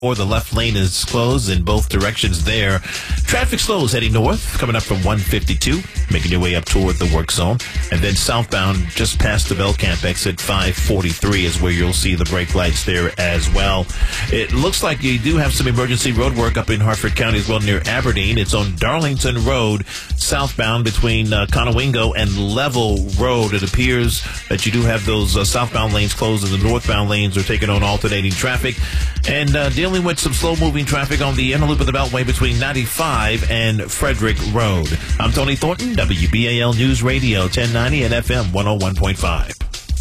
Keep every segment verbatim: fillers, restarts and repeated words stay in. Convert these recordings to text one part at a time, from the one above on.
Or the left lane is closed in both directions there. Traffic slows heading north, coming up from one fifty-two, making your way up toward the work zone. And then southbound, just past the Belcamp exit, five forty-three is where you'll see the brake lights there as well. It looks like you do have some emergency road work up in Hartford County as well near Aberdeen. It's on Darlington Road, southbound between uh, Conowingo and Level Road. It appears that you do have those uh, southbound lanes closed and the northbound lanes are taking on alternating traffic. And uh, dealing with some slow-moving traffic on the inner loop of the Beltway between ninety-five and Frederick Road. I'm Tony Thornton, W B A L News Radio, ten ninety and F M one oh one point five.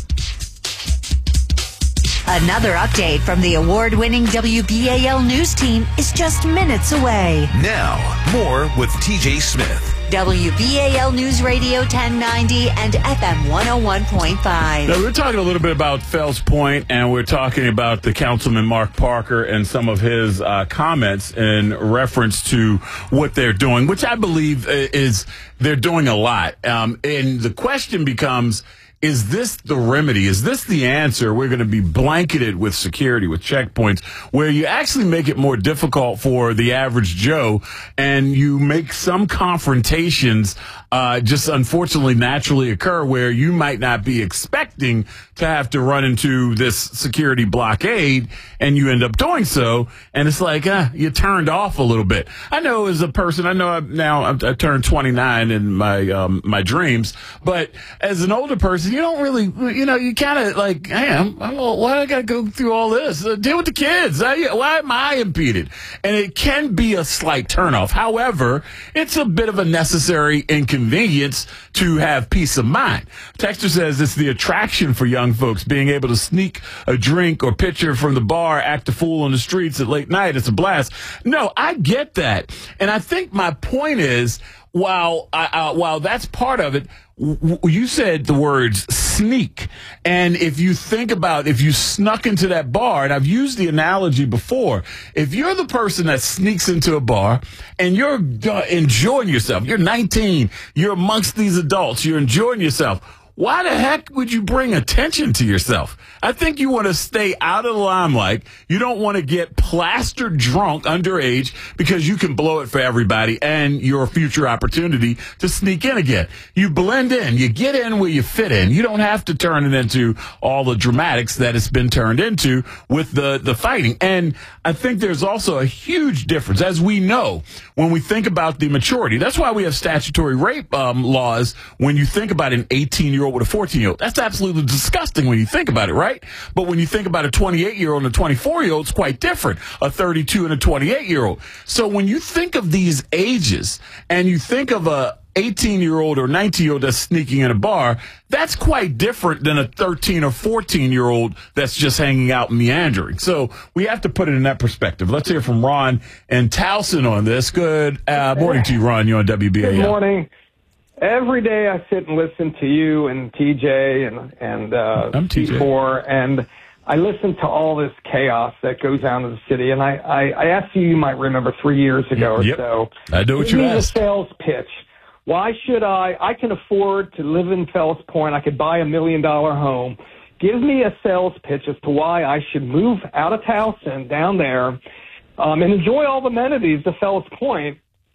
Another update from the award-winning W B A L News team is just minutes away. Now, more with T J Smith. W B A L News Radio ten ninety and F M one oh one point five. Now, we're talking a little bit about Fells Point, and we're talking about the Councilman Mark Parker and some of his uh, comments in reference to what they're doing, which I believe is they're doing a lot. Um, and the question becomes, is this the remedy? Is this the answer? We're going to be blanketed with security, with checkpoints, where you actually make it more difficult for the average Joe, and you make some confrontations uh, just unfortunately naturally occur where you might not be expecting to have to run into this security blockade, and you end up doing so, and it's like, uh, you turned off a little bit. I know as a person, I know I'm now I'm, I turned twenty-nine in my um, my dreams, but as an older person, you don't really, you know, you kind of like, hey, I'm, I'm, why do I got to go through all this? Uh, deal with the kids. I, why am I impeded? And it can be a slight turnoff. However, it's a bit of a necessary inconvenience to have peace of mind. Texter says it's the attraction for young folks, being able to sneak a drink or pitcher from the bar, act a fool on the streets at late night. It's a blast. No, I get that. And I think my point is, while uh, uh, while that's part of it, w- you said the words sneak. And if you think about if you snuck into that bar, and I've used the analogy before, if you're the person that sneaks into a bar and you're uh, enjoying yourself, you're nineteen, you're amongst these adults, you're enjoying yourself, why the heck would you bring attention to yourself? I think you want to stay out of the limelight. You don't want to get plastered drunk underage because you can blow it for everybody and your future opportunity to sneak in again. You blend in. You get in where you fit in. You don't have to turn it into all the dramatics that it's been turned into with the, the fighting. And I think there's also a huge difference, as we know, when we think about the maturity. That's why we have statutory rape um, laws when you think about an eighteen-year-old with a fourteen-year-old. That's absolutely disgusting when you think about it, right? But when you think about a twenty-eight-year-old and a twenty-four-year-old, it's quite different. A thirty-two and a twenty-eight-year-old. So when you think of these ages and you think of a eighteen-year-old or nineteen-year-old that's sneaking in a bar, that's quite different than a thirteen or fourteen-year-old that's just hanging out meandering. So we have to put it in that perspective. Let's hear from Ron and Towson on this. Good uh, morning to you, Ron. You're on W B A L. Good morning. Every day I sit and listen to you and T J and, and uh, I'm T J. T four, and I listen to all this chaos that goes on in the city. And I, I, I asked you, you might remember, three years ago or yep. so. I know what Give you me asked. the sales pitch. Why should I? I can afford to live in Fells Point. I could buy a million-dollar home. Give me a sales pitch as to why I should move out of Towson down there um, and enjoy all the amenities of Fells Point.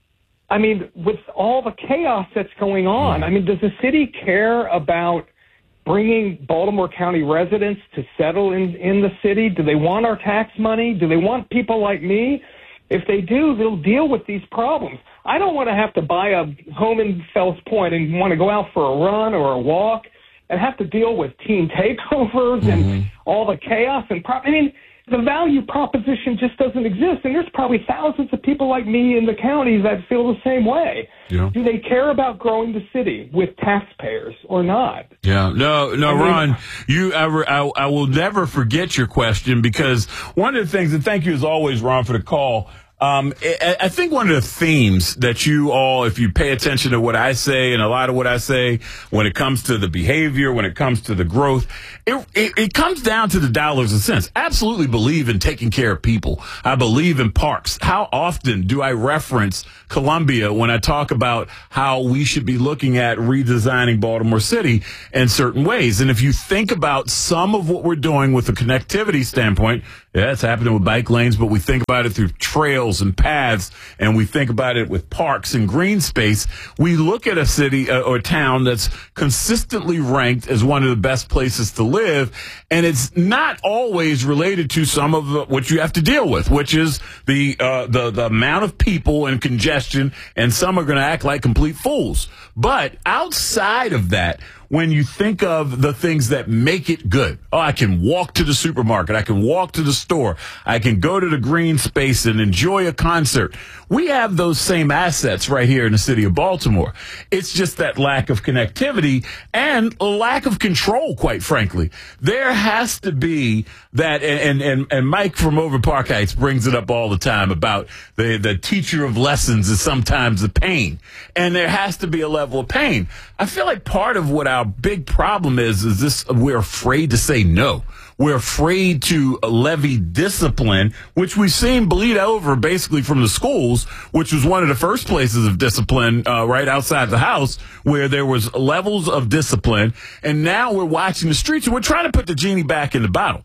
I mean, with all the chaos that's going on, I mean, does the city care about bringing Baltimore County residents to settle in, in the city? Do they want our tax money? Do they want people like me? If they do, they'll deal with these problems. I don't want to have to buy a home in Fells Point and want to go out for a run or a walk and have to deal with team takeovers mm-hmm. and all the chaos. And pro- I mean, the value proposition just doesn't exist. And there's probably thousands of people like me in the county that feel the same way. Yeah. Do they care about growing the city with taxpayers or not? Yeah, no, no, I mean, Ron, you, I, I, I will never forget your question, because one of the things, and thank you as always, Ron, for the call. Um, I, I think one of the themes that you all, if you pay attention to what I say and a lot of what I say, when it comes to the behavior, when it comes to the growth, it, it, it comes down to the dollars and cents. Absolutely believe in taking care of people. I believe in parks. How often do I reference Columbia when I talk about how we should be looking at redesigning Baltimore City in certain ways? And if you think about some of what we're doing with a connectivity standpoint, Yeah, it's happening with bike lanes, but we think about it through trails and paths, and we think about it with parks and green space. We look at a city uh, or a town that's consistently ranked as one of the best places to live, and it's not always related to some of the, what you have to deal with, which is the, uh, the, the amount of people and congestion, and some are going to act like complete fools. But outside of that, when you think of the things that make it good, oh, I can walk to the supermarket, I can walk to the store, I can go to the green space and enjoy a concert. We have those same assets right here in the city of Baltimore. It's just that lack of connectivity and a lack of control, quite frankly. There has to be that, and, and, and Mike from Over Park Heights brings it up all the time about the, the teacher of lessons is sometimes the pain. And there has to be a level of pain. I feel like part of what our big problem is, is this, we're afraid to say no. We're afraid to levy discipline, which we've seen bleed over basically from the schools, which was one of the first places of discipline uh, right outside the house, where there was levels of discipline. And now we're watching the streets, and we're trying to put the genie back in the bottle.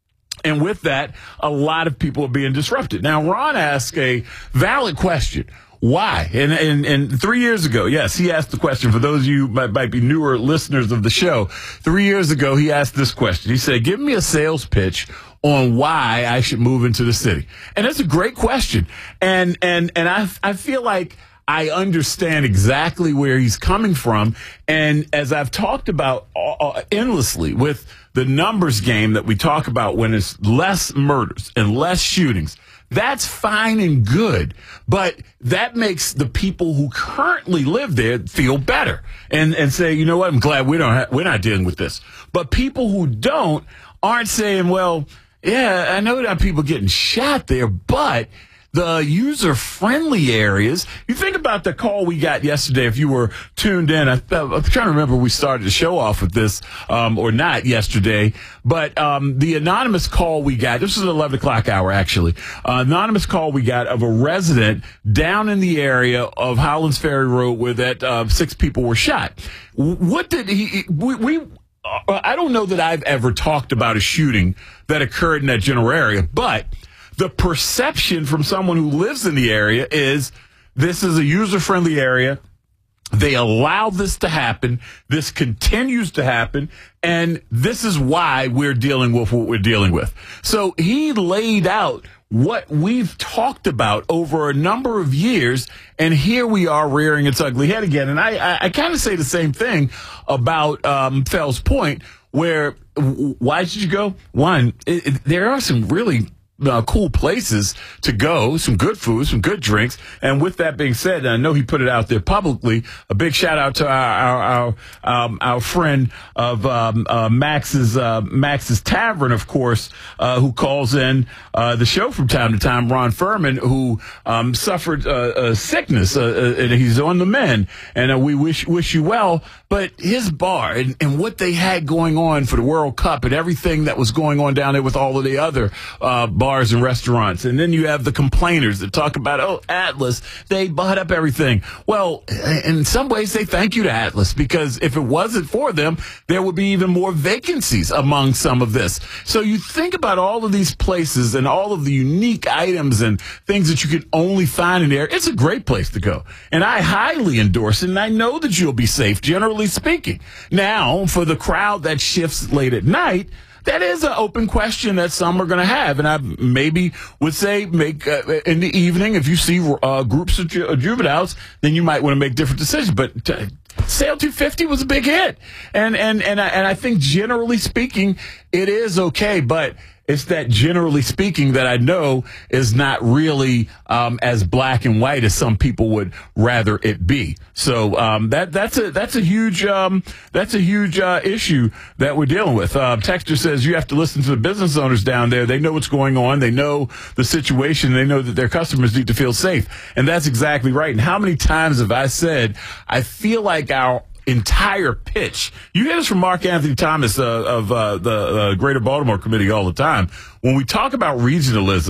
And with that, a lot of people are being disrupted. Now, Ron asked a valid question. Why? And, and and three years ago, yes, he asked the question. For those of you who might, might be newer listeners of the show, three years ago, he asked this question. He said, give me a sales pitch on why I should move into the city. And that's a great question. And and and I I feel like I understand exactly where he's coming from. And as I've talked about uh, endlessly with the numbers game that we talk about, when it's less murders and less shootings, that's fine and good, but that makes the people who currently live there feel better and, and say, you know what, I'm glad we don't ha- we're not dealing with this. But people who don't aren't saying, well, yeah, I know that people getting shot there, but the user-friendly areas. You think about the call we got yesterday. If you were tuned in, I, I'm trying to remember if we started the show off with this um, or not yesterday. But um, the anonymous call we got, this was an eleven o'clock hour, actually. Uh, anonymous call we got of a resident down in the area of Howlands Ferry Road where that uh, six people were shot. What did he? We. we uh, I don't know that I've ever talked about a shooting that occurred in that general area, but the perception from someone who lives in the area is this is a user-friendly area. They allow this to happen. This continues to happen. And this is why we're dealing with what we're dealing with. So he laid out what we've talked about over a number of years, and here we are rearing its ugly head again. And I, I, I kind of say the same thing about um, Fells Point, where why should you go? One, it, it, there are some really Uh, cool places to go, some good food, some good drinks. And with that being said, and I know he put it out there publicly, a big shout out to our our our, um, our friend of um, uh, Max's uh, Max's Tavern, of course, uh, who calls in uh, the show from time to time, Ron Furman, who um, suffered uh, a sickness, uh, uh, and he's on the mend. And uh, we wish wish you well. But his bar and, and what they had going on for the World Cup and everything that was going on down there with all of the other uh, bars and restaurants. And then you have the complainers that talk about, oh, Atlas, they bought up everything. Well, in some ways, they thank you to Atlas, because if it wasn't for them, there would be even more vacancies among some of this. So you think about all of these places and all of the unique items and things that you can only find in there. It's a great place to go. And I highly endorse it, and I know that you'll be safe, generally speaking. Now, for the crowd that shifts late at night, that is an open question that some are going to have. And I maybe would say make uh, in the evening, if you see uh, groups of ju- juveniles, then you might want to make different decisions. But uh, Sale two fifty was a big hit. And, and, and, I, and I think generally speaking, it is okay. But it's that generally speaking that I know is not really um, as black and white as some people would rather it be. So um, that that's a that's a huge um, that's a huge uh, issue that we're dealing with. Uh, Texter says you have to listen to the business owners down there. They know what's going on. They know the situation. They know that their customers need to feel safe, and that's exactly right. And how many times have I said I feel like our entire pitch. You hear this from Mark Anthony Thomas uh, of uh, the uh, Greater Baltimore Committee all the time. When we talk about regionalism,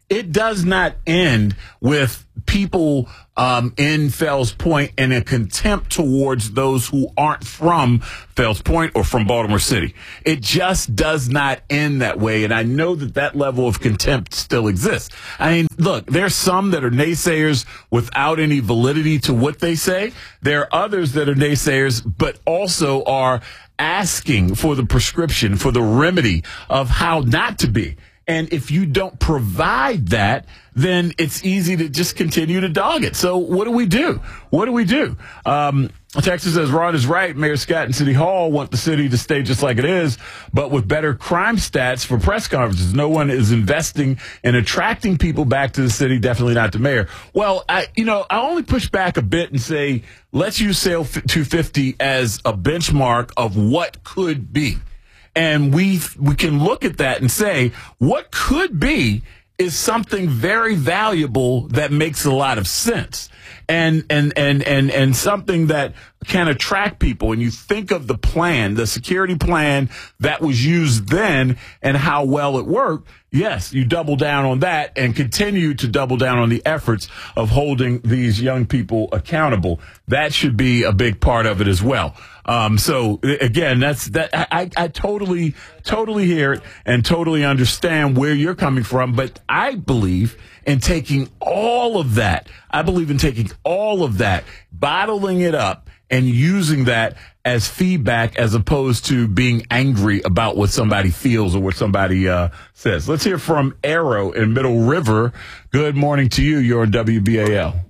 it does not end with people um, in Fells Point and a contempt towards those who aren't from Fells Point or from Baltimore City. It just does not end that way, and I know that that level of contempt still exists. I mean, look, there's some that are naysayers without any validity to what they say. There are others that are naysayers but also are asking for the prescription, for the remedy of how not to be. And if you don't provide that, then it's easy to just continue to dog it. So what do we do? What do we do? Um, Texas says Ron is right. Mayor Scott and City Hall want the city to stay just like it is, but with better crime stats for press conferences. No one is investing in attracting people back to the city. Definitely not the mayor. Well, I, you know, I only push back a bit and say, let's use Sale two fifty as a benchmark of what could be. And we we can look at that and say, what could be is something very valuable that makes a lot of sense. And and and and and something that can attract people. And you think of the plan, the security plan that was used then and how well it worked. Yes, you double down on that and continue to double down on the efforts of holding these young people accountable. That should be a big part of it as well. Um, so again, that's that. I, I totally, totally hear it and totally understand where you're coming from. But I believe in taking all of that. I believe in taking all of that, bottling it up, and using that as feedback as opposed to being angry about what somebody feels or what somebody uh, says. Let's hear from Arrow in Middle River. Good morning to you. You're on W B A L.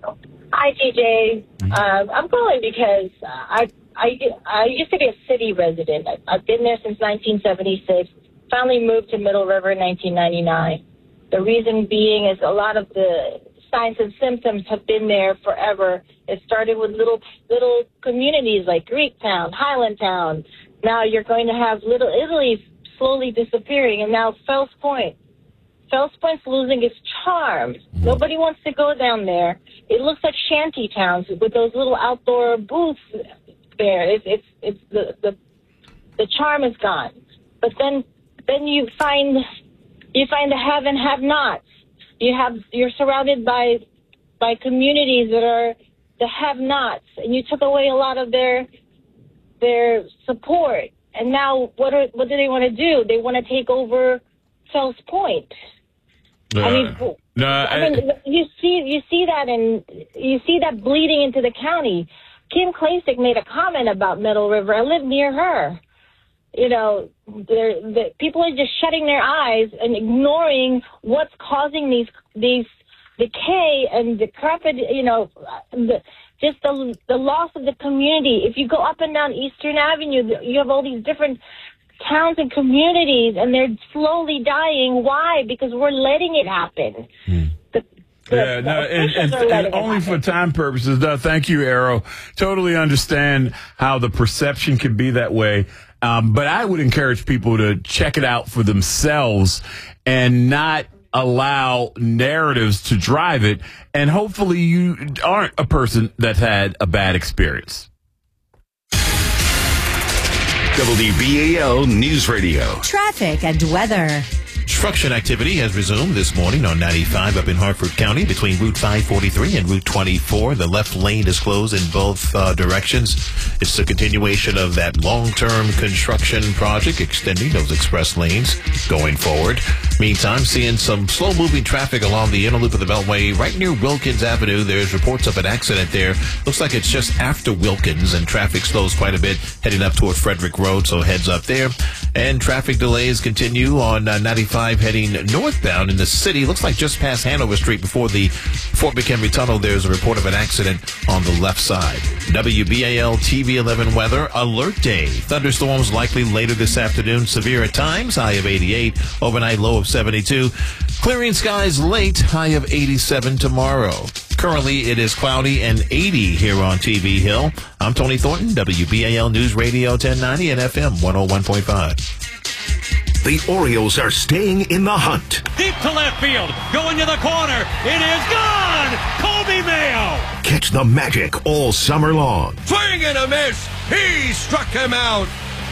Hi, T J. Uh, I'm calling because uh, I, I I used to be a city resident. I, I've been there since nineteen seventy-six. Finally moved to Middle River in nineteen ninety-nine. The reason being is a lot of the signs and symptoms have been there forever. It started with little little communities like Greektown, Highlandtown. Now you're going to have Little Italy slowly disappearing, and now Fells Point. Fells Point's losing its charm. Nobody wants to go down there. It looks like shanty towns with those little outdoor booths there. It's it's it's the the the charm is gone. But then then you find you find the have and have nots. You have you're surrounded by by communities that are the have nots, and you took away a lot of their their support. And now what are what do they want to do? They want to take over Fells Point. Uh, I mean, no, I I, mean, you see, you see that, and you see that bleeding into the county. Kim Klacik made a comment about Middle River. I live near her. You know, the people are just shutting their eyes and ignoring what's causing these these decay and decrepit. You know, the, just the the loss of the community. If you go up and down Eastern Avenue, you have all these different towns and communities, and they're slowly dying. Why? Because we're letting it happen. Hmm. The, the, yeah, the no, and, and, and only for time purposes. No, thank you, Arrow. Totally understand how the perception can be that way. Um, but I would encourage people to check it out for themselves and not allow narratives to drive it. And hopefully you aren't a person that's had a bad experience. W B A L News Radio. Traffic and weather. Construction activity has resumed this morning on ninety-five up in Hartford County between Route five forty-three and Route twenty-four. The left lane is closed in both uh, directions. It's a continuation of that long-term construction project, extending those express lanes going forward. Meantime, seeing some slow-moving traffic along the inner loop of the Beltway right near Wilkins Avenue. There's reports of an accident there. Looks like it's just after Wilkins, and traffic slows quite a bit heading up toward Frederick Road, so heads up there. And traffic delays continue on uh, ninety-five heading northbound in the city. Looks like just past Hanover Street before the Fort McHenry Tunnel, there's a report of an accident on the left side. W B A L T V eleven weather, alert day. Thunderstorms likely later this afternoon, severe at times, high of eighty-eight, overnight low of seventy-two. Clearing skies late, high of eighty-seven tomorrow. Currently, it is cloudy and eighty here on T V Hill. I'm Tony Thornton, W B A L News Radio ten ninety and F M one oh one point five. The Orioles are staying in the hunt. Deep to left field, going to the corner. It is gone! Kobe Mayo! Catch the magic all summer long. Swing and a miss! He struck him out!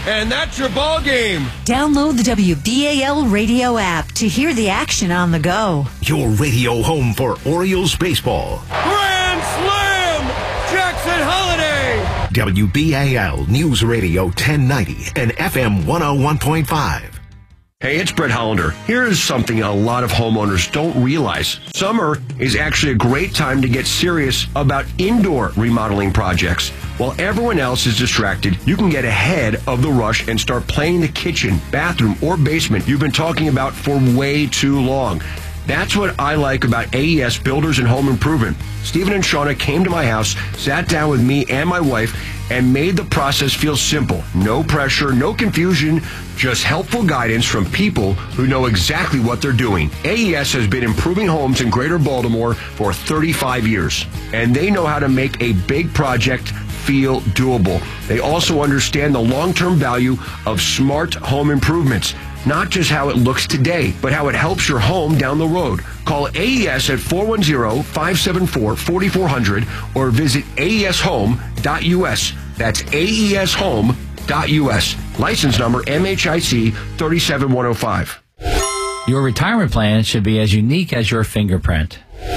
and that's your ball game. Download the W B A L radio app to hear the action on the go. Your radio home for Orioles baseball. Grand Slam! Jackson Holiday! W B A L News Radio ten ninety and F M one oh one point five. Hey, it's Brett Hollander. Here's something a lot of homeowners don't realize. Summer is actually a great time to get serious about indoor remodeling projects. While everyone else is distracted, you can get ahead of the rush and start playing the kitchen, bathroom, or basement you've been talking about for way too long. That's what I like about A E S Builders and Home Improvement. Stephen and Shauna came to my house, sat down with me and my wife, and made the process feel simple. No pressure, no confusion, just helpful guidance from people who know exactly what they're doing. A E S has been improving homes in Greater Baltimore for thirty-five years, and they know how to make a big project feel doable. They also understand the long-term value of smart home improvements. Not just how it looks today, but how it helps your home down the road. Call A E S at four one zero, five seven four, four four zero zero or visit A E S home dot U S. That's A E S home dot U S. License number M H I C three seven one zero five. Your retirement plan should be as unique as your fingerprint.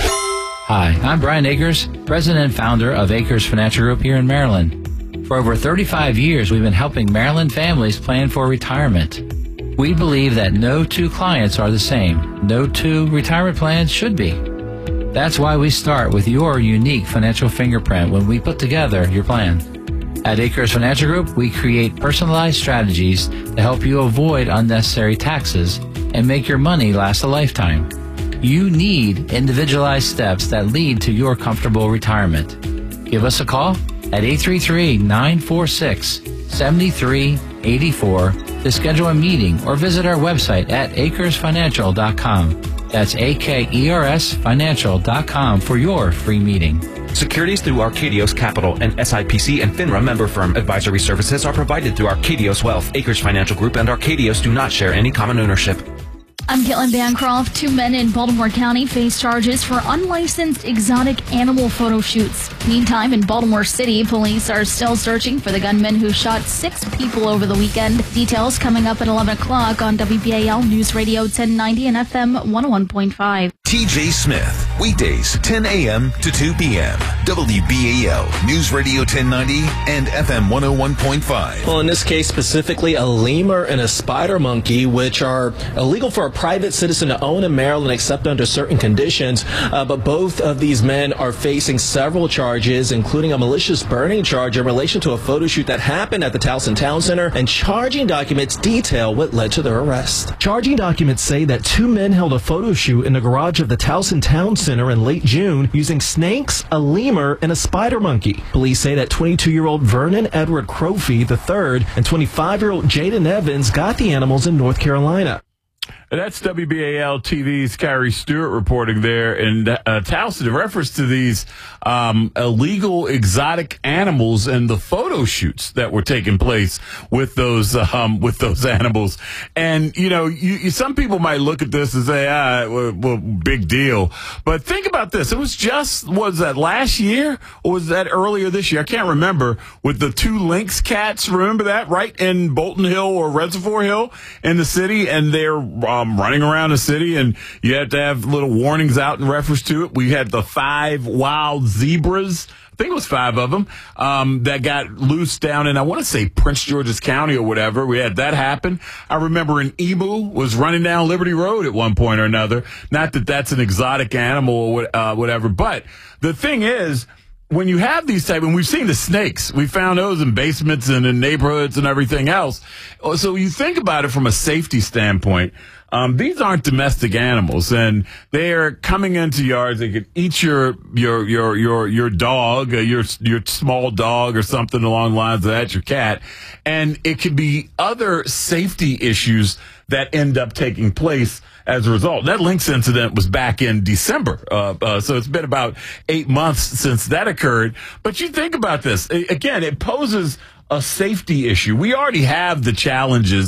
Hi, I'm Brian Akers, president and founder of Akers Financial Group here in Maryland. For over thirty-five years, we've been helping Maryland families plan for retirement. We believe that no two clients are the same. No two retirement plans should be. That's why we start with your unique financial fingerprint when we put together your plan. At Akers Financial Group, we create personalized strategies to help you avoid unnecessary taxes and make your money last a lifetime. You need individualized steps that lead to your comfortable retirement. Give us a call at eight three three, nine four six, seven three eight four to schedule a meeting or visit our website at acres financial dot com. That's A K E R S financial dot com for your free meeting. Securities through Arcadios Capital and S I P C and FINRA member firm. Advisory services are provided through Arcadios Wealth. Acres Financial Group and Arcadios do not share any common ownership. I'm Caitlin Bancroft. Two men in Baltimore County face charges for unlicensed exotic animal photo shoots. Meantime, in Baltimore City, police are still searching for the gunman who shot six people over the weekend. Details coming up at eleven o'clock on W B A L News Radio ten ninety and F M one oh one point five. T J Smith, weekdays ten a.m. to two p.m. W B A L News Radio ten ninety and F M one oh one point five. Well, in this case specifically, a lemur and a spider monkey, which are illegal for a private citizen to own in Maryland except under certain conditions. Uh, but both of these men are facing several charges, including a malicious burning charge in relation to a photo shoot that happened at the Towson Town Center, and charging documents detail what led to their arrest. Charging documents say that two men held a photo shoot in the garage of the Towson Town Center in late June using snakes, a lemur, and a spider monkey. Police say that twenty-two-year-old Vernon Edward Crofey the third and twenty-five-year-old Jaden Evans got the animals in North Carolina. That's W B A L T V's Carrie Stewart reporting there in uh, Towson in reference to these um, illegal exotic animals and the photo shoots that were taking place with those um, with those animals. And, you know, you, you, some people might look at this and say, ah, well, well, big deal. But think about this. It was just, was that last year or was that earlier this year? I can't remember, with the two lynx cats. Remember that? Right in Bolton Hill or Reservoir Hill in the city. And they're Um, running around the city, and you had to have little warnings out in reference to it. We had the five wild zebras, I think it was five of them, um, that got loose down in, I want to say, Prince George's County or whatever. We had that happen. I remember an emu was running down Liberty Road at one point or another. Not that that's an exotic animal or uh, whatever, but the thing is, when you have these type, and we've seen the snakes, we found those in basements and in neighborhoods and everything else. So you think about it from a safety standpoint. Um, these aren't domestic animals, and they are coming into yards. They could eat your your your your your dog, uh, your your small dog, or something along the lines of that, your cat, and it could be other safety issues that end up taking place as a result. That lynx incident was back in December, uh, uh, so it's been about eight months since that occurred. But you think about this again; it poses a safety issue. We already have the challenges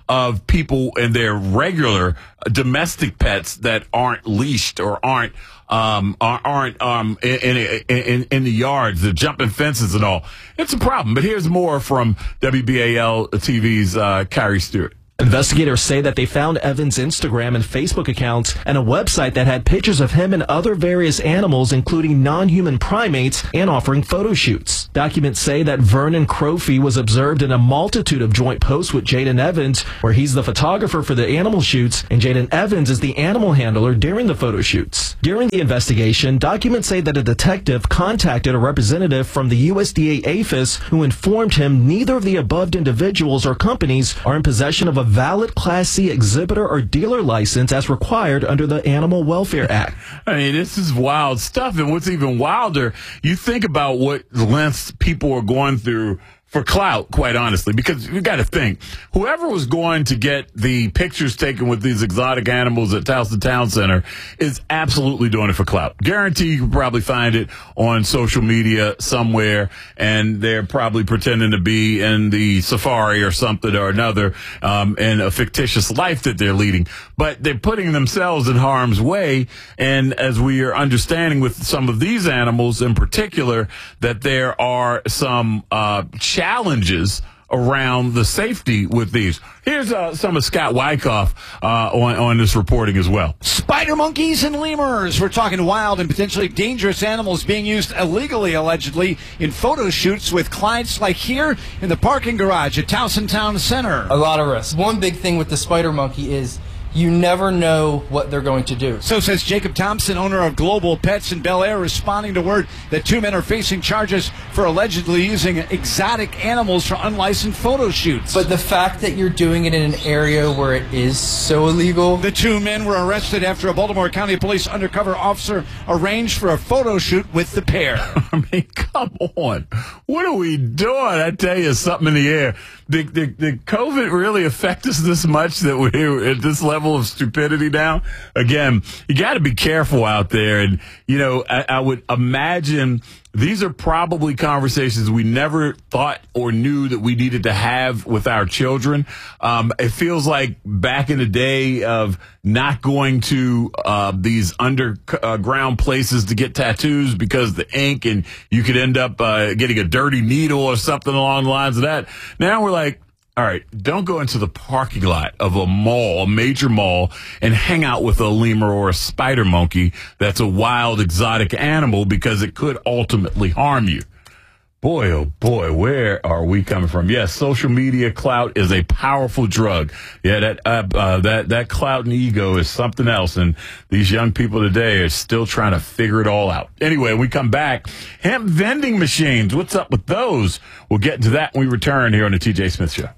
of people and their regular domestic pets that aren't leashed or aren't um, aren't um, in, in, in, in the yards, the jumping fences and all. It's a problem. But here's more from W B A L T V's uh, Carrie Stewart. Investigators say that they found Evans' Instagram and Facebook accounts and a website that had pictures of him and other various animals, including non-human primates, and offering photo shoots. Documents say that Vernon Crofie was observed in a multitude of joint posts with Jaden Evans, where he's the photographer for the animal shoots, and Jaden Evans is the animal handler during the photo shoots. During the investigation, documents say that a detective contacted a representative from the U S D A APHIS who informed him neither of the above individuals or companies are in possession of a valid Class C exhibitor or dealer license as required under the Animal Welfare Act. I mean, this is wild stuff. And what's even wilder, you think about what lengths people are going through for clout, quite honestly, because you got to think, whoever was going to get the pictures taken with these exotic animals at Towson Town Center is absolutely doing it for clout. Guarantee you can probably find it on social media somewhere, and they're probably pretending to be in the safari or something or another, um, in a fictitious life that they're leading. But they're putting themselves in harm's way, and as we are understanding with some of these animals in particular, that there are some uh challenges around the safety with these. Here's uh, some of Scott Wyckoff uh, on, on this reporting as well. Spider monkeys and lemurs. We're talking wild and potentially dangerous animals being used illegally, allegedly, in photo shoots with clients like here in the parking garage at Towson Town Center. A lot of risk. One big thing with the spider monkey is you never know what they're going to do. So says Jacob Thompson, owner of Global Pets in Bel Air, responding to word that two men are facing charges for allegedly using exotic animals for unlicensed photo shoots. But the fact that you're doing it in an area where it is so illegal. The two men were arrested after a Baltimore County Police undercover officer arranged for a photo shoot with the pair. I mean, come on. What are we doing? I tell you, something in the air. Did, did, did COVID really affect us this much that we're at this level of stupidity now? Again, you got to be careful out there. And, you know, I, I would imagine these are probably conversations we never thought or knew that we needed to have with our children. Um, it feels like back in the day of not going to uh, these underground places to get tattoos because the ink, and you could end up uh, getting a dirty needle or something along the lines of that. Now we're like, all right, don't go into the parking lot of a mall, a major mall, and hang out with a lemur or a spider monkey that's a wild, exotic animal because it could ultimately harm you. Boy, oh boy, where are we coming from? Yes, social media clout is a powerful drug. Yeah, that uh, uh, that that clout and ego is something else, and these young people today are still trying to figure it all out. Anyway, we come back. Hemp vending machines, what's up with those? We'll get into that when we return here on the T J Smith Show.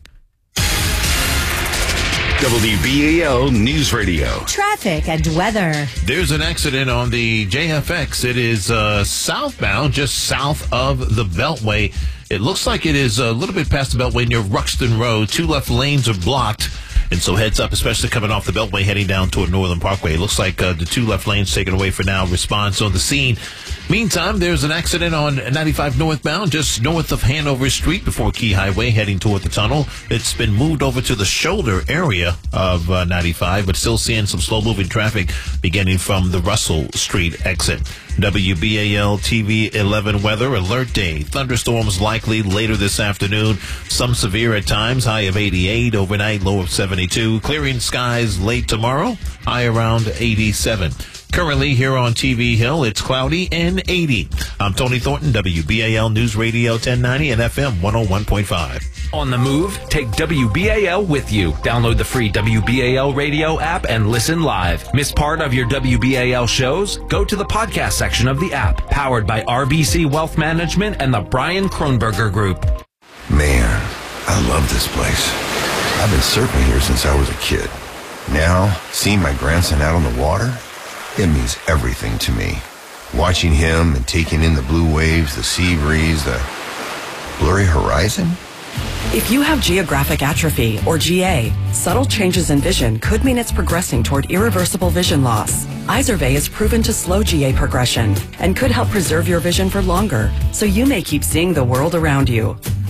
W B A L News Radio. Traffic and weather. There's an accident on the J F X. It is uh, southbound, just south of the Beltway. It looks like it is a little bit past the Beltway near Ruxton Road. Two left lanes are blocked. And so heads up, especially coming off the Beltway, heading down toward Northern Parkway. It looks like uh, the two left lanes taken away for now. Response on the scene. Meantime, there's an accident on ninety-five northbound, just north of Hanover Street before Key Highway, heading toward the tunnel. It's been moved over to the shoulder area of uh, ninety-five, but still seeing some slow-moving traffic beginning from the Russell Street exit. W B A L T V eleven weather alert day. Thunderstorms likely later this afternoon. Some severe at times. High of eighty-eight. Overnight low of seventy-two. Clearing skies late tomorrow. High around eighty-seven. Currently here on T V Hill, it's cloudy and eighty. I'm Tony Thornton, W B A L News Radio ten ninety and F M one oh one point five. On the move, take W B A L with you. Download the free W B A L radio app and listen live. Miss part of your W B A L shows? Go to the podcast section of the app, powered by R B C Wealth Management and the Brian Kronberger Group. Man, I love this place. I've been surfing here since I was a kid. Now, seeing my grandson out on the water, it means everything to me. Watching him and taking in the blue waves, the sea breeze, the blurry horizon. If you have geographic atrophy, or G A, subtle changes in vision could mean it's progressing toward irreversible vision loss. Izervay is proven to slow G A progression and could help preserve your vision for longer, so you may keep seeing the world around you.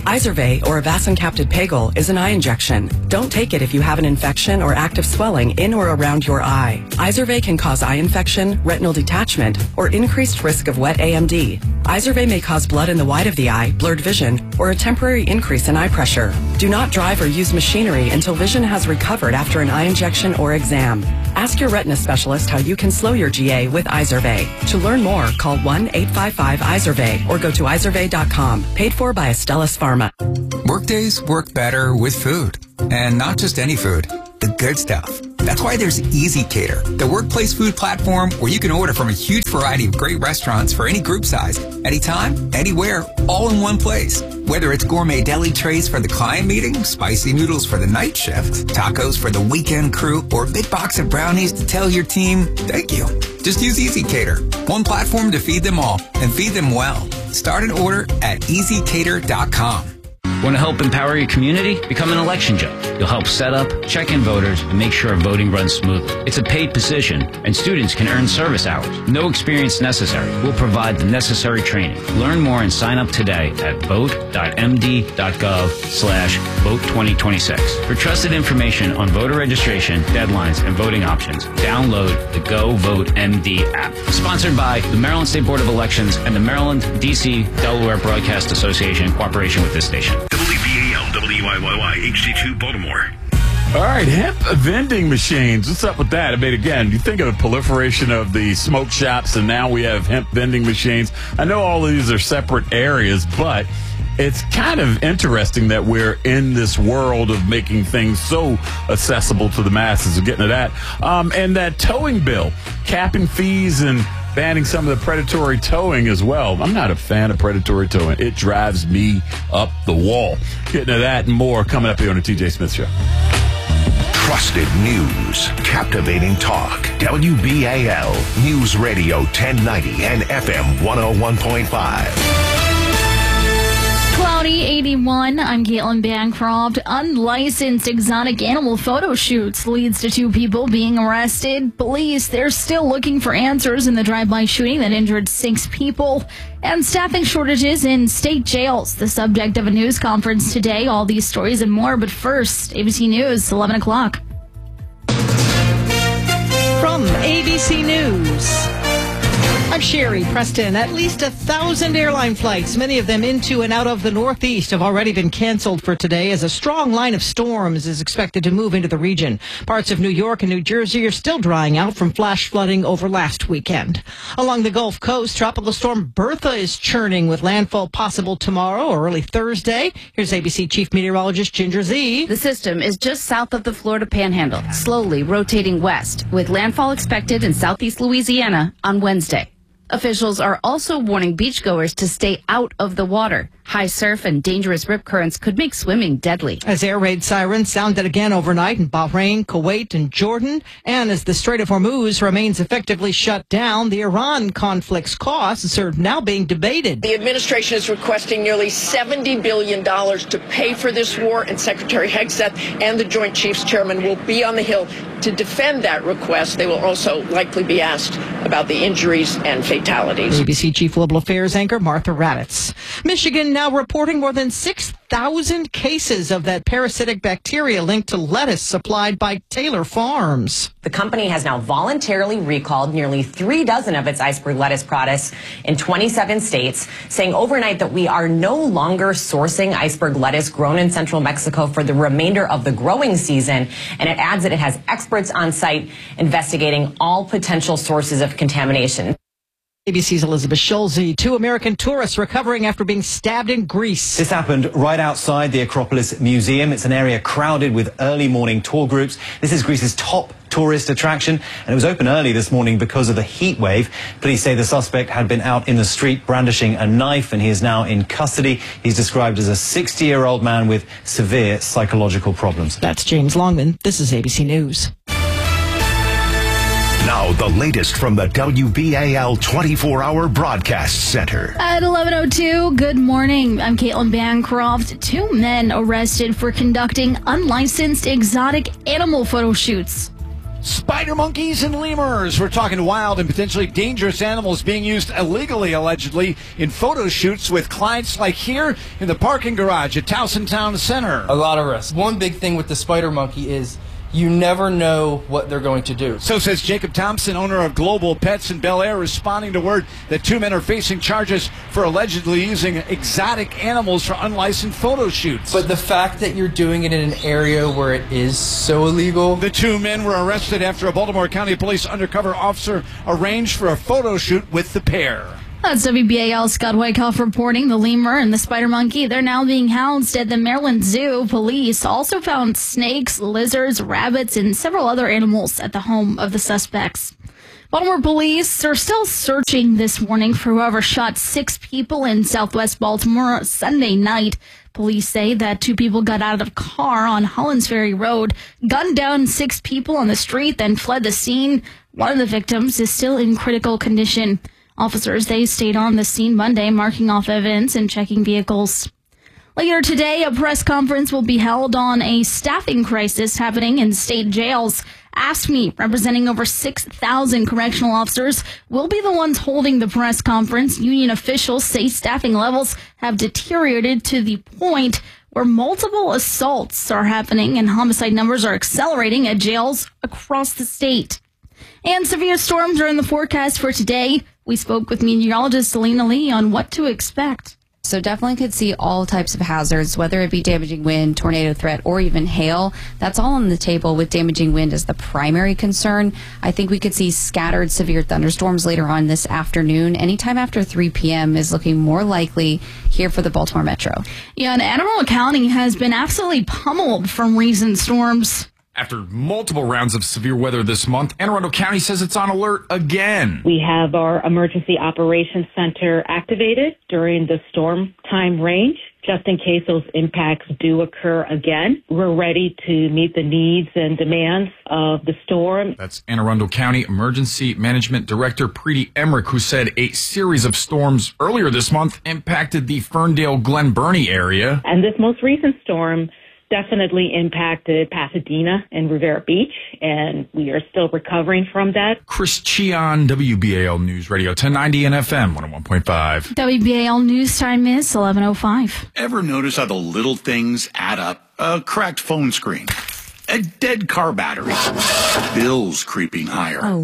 Izervay, or avacincaptad pegol, is an eye injection. Don't take it if you have an infection or active swelling in or around your eye. Izervay can cause eye infection, retinal detachment, or increased risk of wet A M D. Izervay may cause blood in the white of the eye, blurred vision, or a temporary increase in eye pressure. Do not drive or use machinery until vision has recovered after an eye injection or exam. Ask your retina specialist how you can slow your G A with Izervay. To learn more, call one eight five five Izervay or go to izervay dot com. Paid for by Astellas Pharma. Workdays work better with food. And not just any food, the good stuff. That's why there's EasyCater, the workplace food platform where you can order from a huge variety of great restaurants for any group size, anytime, anywhere, all in one place. Whether it's gourmet deli trays for the client meeting, spicy noodles for the night shift, tacos for the weekend crew, or a big box of brownies to tell your team, thank you. Just use EasyCater, one platform to feed them all and feed them well. Start an order at easy cater dot com. Want to help empower your community? Become an election judge. You'll help set up, check in voters, and make sure voting runs smoothly. It's a paid position, and students can earn service hours. No experience necessary. We'll provide the necessary training. Learn more and sign up today at vote dot m d dot gov slash vote twenty twenty-six. For trusted information on voter registration, deadlines, and voting options, download the Go Vote M D app. Sponsored by the Maryland State Board of Elections and the Maryland, D C, Delaware Broadcast Association in cooperation with this station. W B A L W I Y Y H D two Baltimore. All right, hemp vending machines. What's up with that? I mean, again, you think of the proliferation of the smoke shops, and now we have hemp vending machines. I know all of these are separate areas, but it's kind of interesting that we're in this world of making things so accessible to the masses. We're getting to that. Um, and that towing bill, capping fees and banning some of the predatory towing as well. I'm not a fan of predatory towing. It drives me up the wall. Getting to that and more coming up here on the T J Smith Show. Trusted news, captivating talk. W B A L News Radio ten ninety and F M one oh one point five. Cloudy, eighty-one. I'm Caitlin Bancroft. Unlicensed exotic animal photo shoots leads to two people being arrested. Police, they're still looking for answers in the drive-by shooting that injured six people. And staffing shortages in state jails, the subject of a news conference today. All these stories and more, but first, A B C News, eleven o'clock. From A B C News, I'm Sherry Preston. At least a thousand airline flights, many of them into and out of the Northeast, have already been canceled for today as a strong line of storms is expected to move into the region. Parts of New York and New Jersey are still drying out from flash flooding over last weekend. Along the Gulf Coast, Tropical Storm Bertha is churning with landfall possible tomorrow or early Thursday. Here's A B C Chief Meteorologist Ginger Z. The system is just south of the Florida Panhandle, slowly rotating west, with landfall expected in southeast Louisiana on Wednesday. Officials are also warning beachgoers to stay out of the water. High surf and dangerous rip currents could make swimming deadly. As air raid sirens sounded again overnight in Bahrain, Kuwait, and Jordan, and as the Strait of Hormuz remains effectively shut down, the Iran conflict's costs are now being debated. The administration is requesting nearly seventy billion dollars to pay for this war, and Secretary Hegseth and the Joint Chiefs Chairman will be on the Hill to defend that request. They will also likely be asked about the injuries and fatalities. A B C Chief Global Affairs anchor Martha Raddatz. Michigan now reporting more than six thousand cases of that parasitic bacteria linked to lettuce supplied by Taylor Farms. The company has now voluntarily recalled nearly three dozen of its iceberg lettuce products in twenty-seven states, saying overnight that we are no longer sourcing iceberg lettuce grown in central Mexico for the remainder of the growing season. And it adds that it has experts on site investigating all potential sources of contamination. A B C's Elizabeth Schulze. Two American tourists recovering after being stabbed in Greece. This happened right outside the Acropolis Museum. It's an area crowded with early morning tour groups. This is Greece's top tourist attraction, and it was open early this morning because of the heat wave. Police say the suspect had been out in the street brandishing a knife, and he is now in custody. He's described as a sixty-year-old man with severe psychological problems. That's James Longman. This is A B C News. Now, the latest from the W B A L twenty-four hour Broadcast Center. At eleven oh two, good morning. I'm Caitlin Bancroft. Two men arrested for conducting unlicensed exotic animal photo shoots. Spider monkeys and lemurs. We're talking wild and potentially dangerous animals being used illegally, allegedly, in photo shoots with clients like here in the parking garage at Towson Town Center. A lot of risk. One big thing with the spider monkey is you never know what they're going to do. So says Jacob Thompson, owner of Global Pets in Bel Air, responding to word that two men are facing charges for allegedly using exotic animals for unlicensed photo shoots. But the fact that you're doing it in an area where it is so illegal. The two men were arrested after a Baltimore County Police undercover officer arranged for a photo shoot with the pair. That's W B A L's Scott Wyckoff reporting. The lemur and the spider monkey, they're now being housed at the Maryland Zoo. Police also found snakes, lizards, rabbits, and several other animals at the home of the suspects. Baltimore police are still searching this morning for whoever shot six people in southwest Baltimore Sunday night. Police say that two people got out of a car on Hollands Ferry Road, gunned down six people on the street, then fled the scene. One of the victims is still in critical condition. Officers, they stayed on the scene Monday, marking off evidence and checking vehicles. Later today, a press conference will be held on a staffing crisis happening in state jails. AFSCME, representing over six thousand correctional officers, will be the ones holding the press conference. Union officials say staffing levels have deteriorated to the point where multiple assaults are happening and homicide numbers are accelerating at jails across the state. And severe storms are in the forecast for today. We spoke with meteorologist Selena Lee on what to expect. So definitely could see all types of hazards, whether it be damaging wind, tornado threat, or even hail. That's all on the table, with damaging wind as the primary concern. I think we could see scattered severe thunderstorms later on this afternoon. Anytime after three p.m. is looking more likely here for the Baltimore Metro. Yeah, and Anne Arundel County has been absolutely pummeled from recent storms. After multiple rounds of severe weather this month, Anne Arundel County says it's on alert again. We have our Emergency Operations Center activated during the storm time range, just in case those impacts do occur again. We're ready to meet the needs and demands of the storm. That's Anne Arundel County Emergency Management Director Preeti Emmerich, who said a series of storms earlier this month impacted the Ferndale-Glen Burnie area. And this most recent storm definitely impacted Pasadena and Rivera Beach, and we are still recovering from that. Chris Cheon, W B A L News Radio ten ninety and F M one oh one point five. W B A L News Time is eleven oh five. Ever notice how the little things add up? A cracked phone screen, a dead car battery, bills creeping higher. Oh,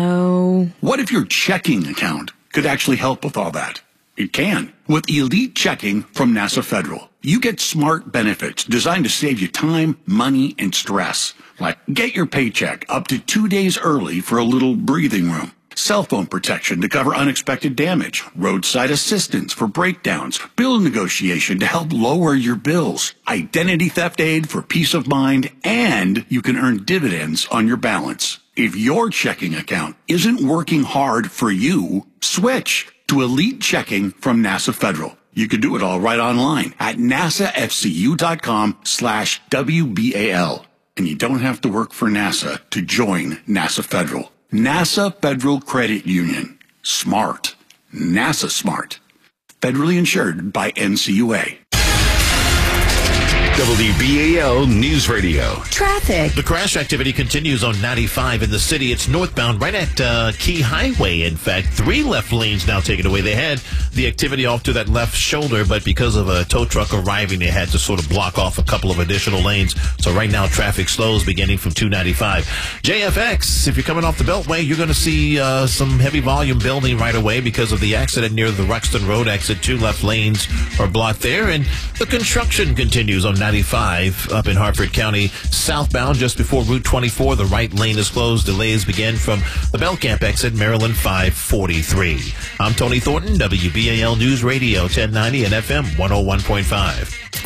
no. What if your checking account could actually help with all that? It can. With Elite Checking from NASA Federal, you get smart benefits designed to save you time, money, and stress. Like get your paycheck up to two days early for a little breathing room. Cell phone protection to cover unexpected damage. Roadside assistance for breakdowns. Bill negotiation to help lower your bills. Identity theft aid for peace of mind. And you can earn dividends on your balance. If your checking account isn't working hard for you, switch to Elite Checking from NASA Federal. You can do it all right online at nasafcu.com slash WBAL. And you don't have to work for NASA to join NASA Federal. NASA Federal Credit Union. Smart. NASA smart. Federally insured by N C U A. W B A L News Radio. Traffic. The crash activity continues on ninety-five in the city. It's northbound right at uh, Key Highway. In fact, three left lanes now taken away. They had the activity off to that left shoulder, but because of a tow truck arriving, they had to sort of block off a couple of additional lanes. So right now, traffic slows beginning from two ninety-five. J F X, if you're coming off the Beltway, you're going to see uh, some heavy volume building right away because of the accident near the Ruxton Road exit. Two left lanes are blocked there, and the construction continues on ninety-five up in Hartford County southbound just before Route twenty-four. The right lane is closed. Delays begin from the Belcamp exit, Maryland five forty-three. I'm Tony Thornton, W B A L News Radio ten ninety and F M one oh one point five.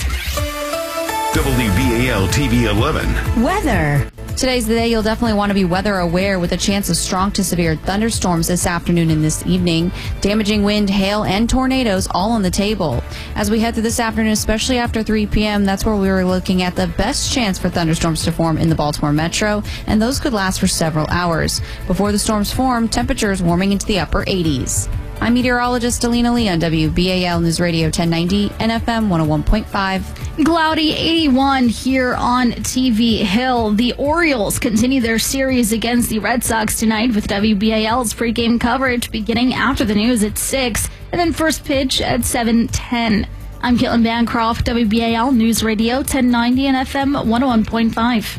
W B A L T V eleven. Weather. Today's the day you'll definitely want to be weather aware, with a chance of strong to severe thunderstorms this afternoon and this evening. Damaging wind, hail, and tornadoes all on the table. As we head through this afternoon, especially after three p.m., that's where we were looking at the best chance for thunderstorms to form in the Baltimore Metro, and those could last for several hours. Before the storms form, temperatures warming into the upper eighties. I'm meteorologist Alina Lee on W B A L News Radio ten ninety and F M one oh one point five. Cloudy eighty-one here on T V Hill. The Orioles continue their series against the Red Sox tonight with W B A L's pregame coverage beginning after the news at six and then first pitch at seven ten. I'm Caitlin Bancroft, W B A L News Radio ten ninety and F M one oh one point five.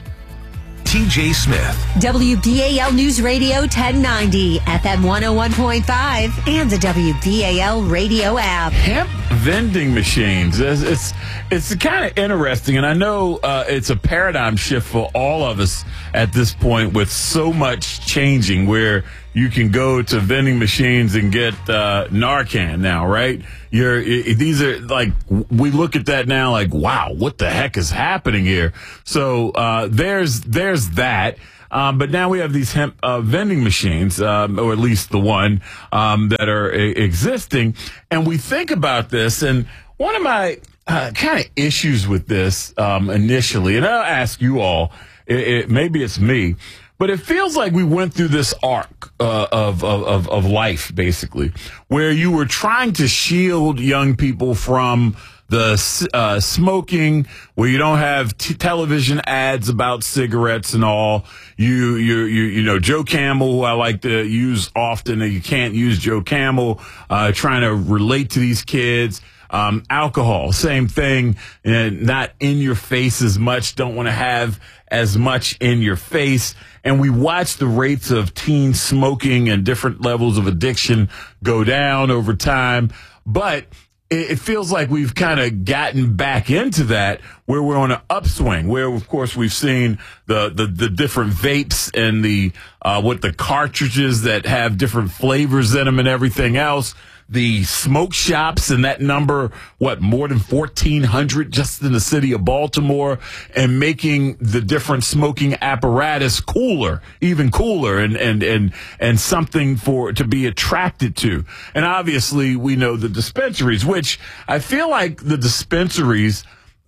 T J Smith. W B A L News Radio ten ninety, F M one oh one point five, and the W B A L radio app. Hemp vending machines. It's it's, it's kind of interesting, and I know uh, it's a paradigm shift for all of us at this point with so much changing where you can go to vending machines and get uh, Narcan now, right? You're, these are like, we look at that now like, wow, what the heck is happening here? So uh, there's there's that. Um, but now we have these hemp uh, vending machines, um, or at least the one um, that are a- existing. And we think about this, and one of my uh, kind of issues with this um, initially, and I'll ask you all, it, it, maybe it's me, but it feels like we went through this arc uh, of, of of life, basically, where you were trying to shield young people from the uh, smoking, where you don't have t- television ads about cigarettes and all. You, you, you, you know, Joe Camel, who I like to use often, and you can't use Joe Camel, uh, trying to relate to these kids. Um, alcohol, same thing, and not in your face as much, don't want to have as much in your face. And we watch the rates of teen smoking and different levels of addiction go down over time. But it, it feels like we've kind of gotten back into that, where we're on an upswing, where, of course, we've seen the, the, the different vapes and the, uh, what the cartridges that have different flavors in them and everything else. The smoke shops, and that number, what, more than fourteen hundred just in the city of Baltimore, and making the different smoking apparatus cooler, even cooler, and, and, and, and something for, to be attracted to. And obviously we know the dispensaries, which I feel like the dispensaries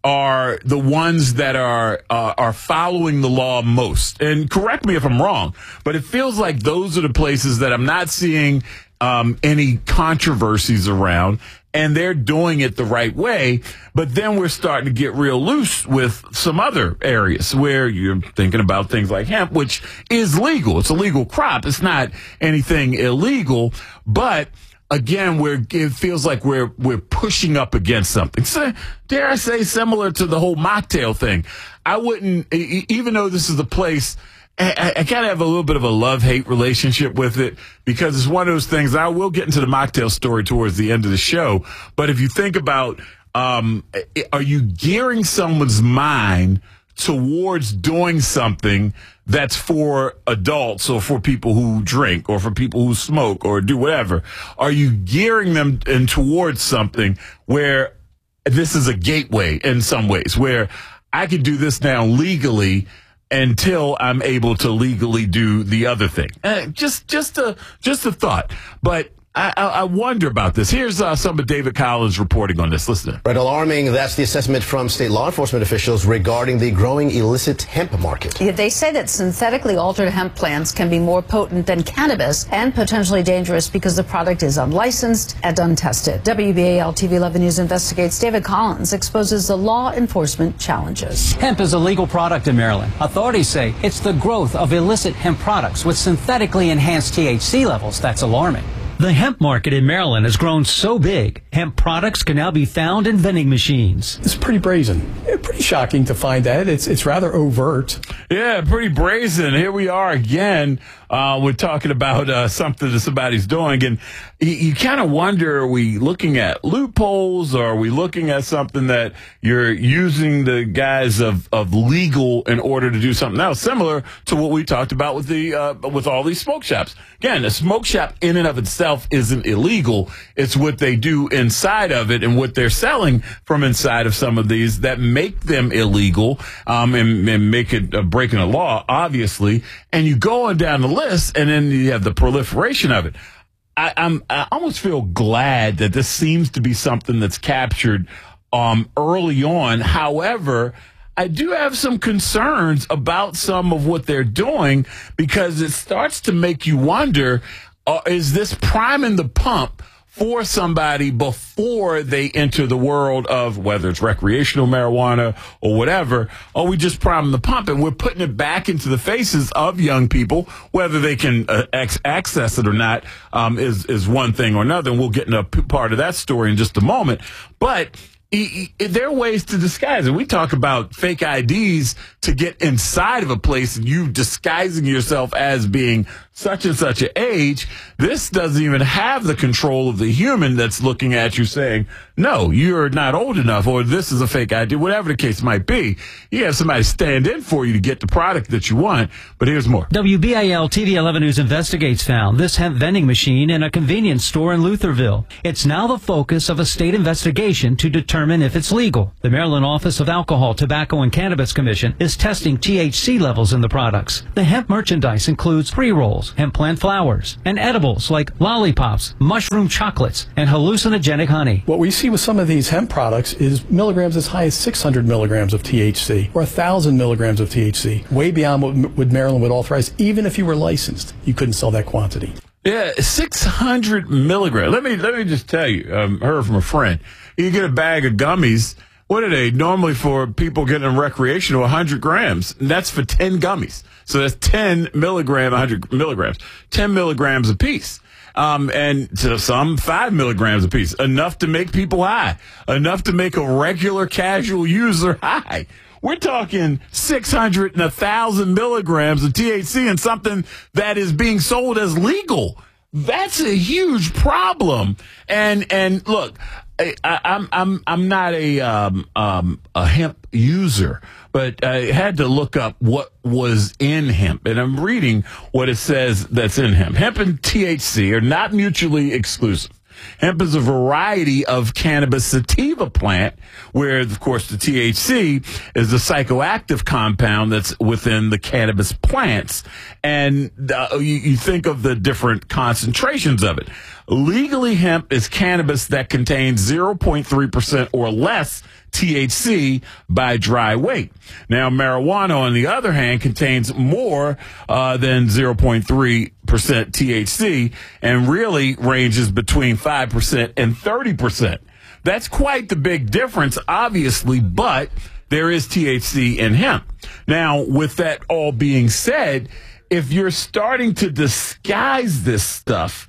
are the ones that are uh, are following the law most. And correct me if I'm wrong, but it feels like those are the places that I'm not seeing um, any controversies around, and they're doing it the right way. But then we're starting to get real loose with some other areas where you're thinking about things like hemp, which is legal. It's a legal crop. It's not anything illegal, but again, we're, it feels like we're we're pushing up against something. So, dare I say, similar to the whole mocktail thing. I wouldn't, even though this is a place, I, I kind of have a little bit of a love-hate relationship with it, because it's one of those things. I will get into the mocktail story towards the end of the show, but if you think about, um, are you gearing someone's mind towards doing something that's for adults or for people who drink or for people who smoke or do whatever? Are you gearing them in towards something where this is a gateway in some ways, where I can do this now legally until I'm able to legally do the other thing? Uh, just, just a, just a thought. But I, I wonder about this. Here's uh, some of David Collins reporting on this. Listen. Right, alarming. That's the assessment from state law enforcement officials regarding the growing illicit hemp market. Yeah, they say that synthetically altered hemp plants can be more potent than cannabis and potentially dangerous because the product is unlicensed and untested. W B A L T V eleven News investigates. David Collins exposes the law enforcement challenges. Hemp is a legal product in Maryland. Authorities say it's the growth of illicit hemp products with synthetically enhanced T H C levels that's alarming. The hemp market in Maryland has grown so big, hemp products can now be found in vending machines. It's pretty brazen. Pretty shocking to find that. It's it's rather overt. Yeah, pretty brazen. Here we are again. Uh, we're talking about uh, something that somebody's doing, and you, you kind of wonder, are we looking at loopholes, or are we looking at something that you're using the guise of, of legal in order to do something else, similar to what we talked about with the uh, with all these smoke shops. Again, a smoke shop in and of itself isn't illegal. It's what they do inside of it and what they're selling from inside of some of these that make them illegal, um, and, and make it uh, breaking the law, obviously. And you go on down the list, and then you have the proliferation of it. I, I'm, I almost feel glad that this seems to be something that's captured um, early on. However, I do have some concerns about some of what they're doing, because it starts to make you wonder, uh, is this priming the pump for somebody before they enter the world of whether it's recreational marijuana or whatever, or we just prime them the pump, and we're putting it back into the faces of young people, whether they can uh, ex- access it or not, um, is, is one thing or another, and we'll get into a p- part of that story in just a moment. But E- e- there are ways to disguise it. We talk about fake I Ds to get inside of a place and you disguising yourself as being such and such an age. This doesn't even have the control of the human that's looking at you saying, no, you're not old enough, or this is a fake I D, whatever the case might be. You have somebody stand in for you to get the product that you want. But here's more. W B A L T V eleven News Investigates found this hemp vending machine in a convenience store in Lutherville. It's now the focus of a state investigation to determine if it's legal. The Maryland Office of Alcohol, Tobacco, and Cannabis Commission is testing T H C levels in the products. The hemp merchandise includes pre-rolls, hemp plant flowers, and edibles like lollipops, mushroom chocolates, and hallucinogenic honey. What we see with some of these hemp products is milligrams as high as six hundred milligrams of T H C or one thousand milligrams of T H C, way beyond what, what Maryland would authorize. Even if you were licensed, you couldn't sell that quantity. Yeah, six hundred milligrams. Let me let me just tell you, um, heard from a friend. You get a bag of gummies. What are they? Normally for people getting them recreational, one hundred grams. And that's for ten gummies. So that's ten milligrams, one hundred milligrams, ten milligrams a piece. Um, and to some, five milligrams a piece. Enough to make people high. Enough to make a regular casual user high. We're talking six hundred and one thousand milligrams of T H C in something that is being sold as legal. That's a huge problem. And and look, I, I, I'm I'm I'm not a um, um, a hemp user, but I had to look up what was in hemp, and I'm reading what it says that's in hemp. Hemp and T H C are not mutually exclusive. Hemp is a variety of cannabis sativa plant, where, of course, the T H C is the psychoactive compound that's within the cannabis plants. And uh, you, you think of the different concentrations of it. Legally, hemp is cannabis that contains zero point three percent or less T H C by dry weight. Now, marijuana, on the other hand, contains more uh, than zero point three percent T H C and really ranges between five percent and thirty percent. That's quite the big difference, obviously, but there is T H C in hemp. Now, with that all being said, if you're starting to disguise this stuff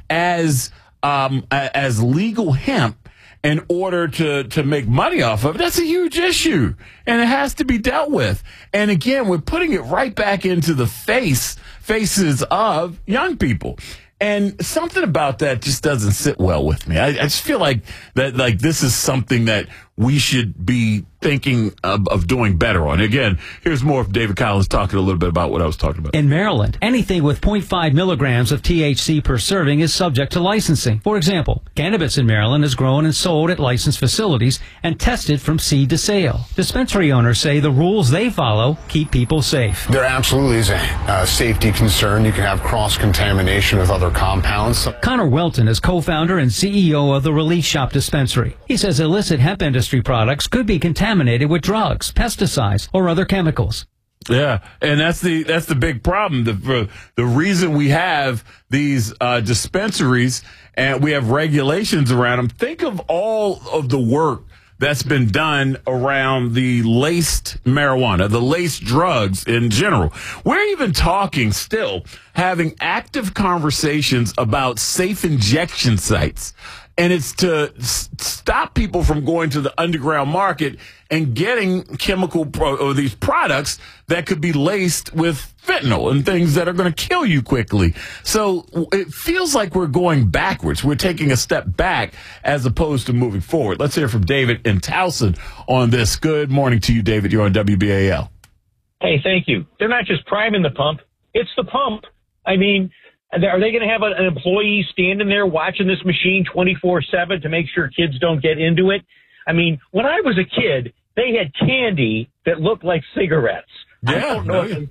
as um, as legal hemp in order to, to make money off of it, that's a huge issue, and it has to be dealt with. And again, we're putting it right back into the face faces of young people. And something about that just doesn't sit well with me. I, I just feel like that, like this is something that we should be thinking of, of doing better on. Again, here's more of David Collins talking a little bit about what I was talking about. In Maryland, anything with zero point five milligrams of T H C per serving is subject to licensing. For example, cannabis in Maryland is grown and sold at licensed facilities and tested from seed to sale. Dispensary owners say the rules they follow keep people safe. There absolutely is a uh, safety concern. You can have cross-contamination with other compounds. Connor Welton is co-founder and C E O of the Release Shop Dispensary. He says illicit hemp industry products could be contaminated with drugs, pesticides, or other chemicals. Yeah, and that's the that's the big problem. The the reason we have these uh, dispensaries and we have regulations around them. Think of all of the work that's been done around the laced marijuana, the laced drugs in general. We're even talking still, having active conversations about safe injection sites. And it's to s- stop people from going to the underground market and getting chemical pro- or these products that could be laced with fentanyl and things that are going to kill you quickly. So it feels like we're going backwards. We're taking a step back as opposed to moving forward. Let's hear from David in Towson on this. Good morning to you, David. You're on W B A L. Hey, thank you. They're not just priming the pump. It's the pump. I mean, are they going to have an employee standing there watching this machine twenty-four seven to make sure kids don't get into it? I mean, when I was a kid, they had candy that looked like cigarettes. Yeah, I don't know. no, if,